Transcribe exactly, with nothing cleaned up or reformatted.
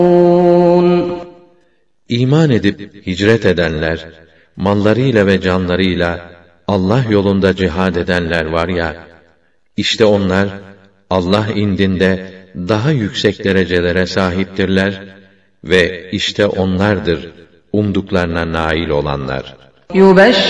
İman edip hicret edenler, mallarıyla ve canlarıyla Allah yolunda cihad edenler var ya, işte onlar Allah indinde daha yüksek derecelere sahiptirler ve işte onlardır umduklarına nail olanlar.